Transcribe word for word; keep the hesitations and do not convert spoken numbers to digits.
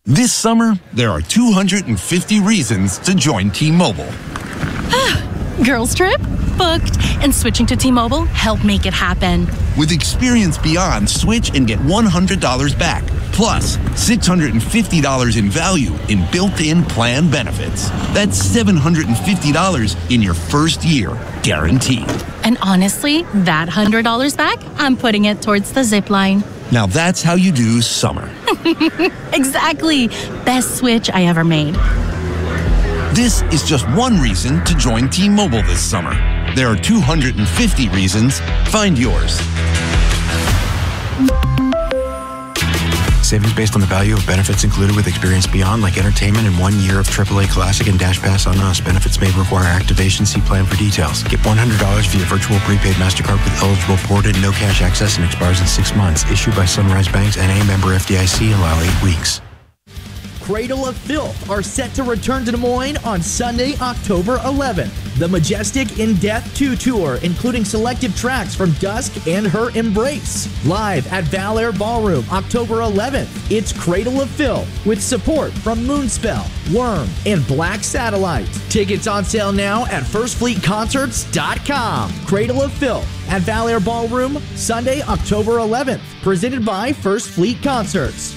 This summer, there are two hundred fifty reasons to join T-Mobile. Girls trip? Booked. And switching to T-Mobile helped make it happen. With Experience Beyond, switch and get one hundred dollars back. Plus, six hundred fifty dollars in value in built-in plan benefits. That's seven hundred fifty dollars in your first year, guaranteed. And honestly, that one hundred dollars back, I'm putting it towards the zip line. Now that's how you do summer. Exactly. Best switch I ever made. This is just one reason to join T-Mobile this summer. There are two hundred fifty reasons. Find yours. Savings based on the value of benefits included with Experience Beyond, like entertainment and one year of triple A Classic and Dash Pass on us. Benefits may require activation. See plan for details. Get one hundred dollars via virtual prepaid MasterCard with eligible ported, no cash access, and expires in six months. Issued by Sunrise Banks, N A, member F D I C, allow eight weeks. Cradle of Filth are set to return to Des Moines on Sunday, October eleventh. The Majestic In Death two tour, including selected tracks from Dusk and Her Embrace. Live at Val-Air Ballroom, October eleventh. It's Cradle of Filth with support from Moonspell, Worm, and Black Satellite. Tickets on sale now at first fleet concerts dot com. Cradle of Filth at Val-Air Ballroom, Sunday, October eleventh. Presented by First Fleet Concerts.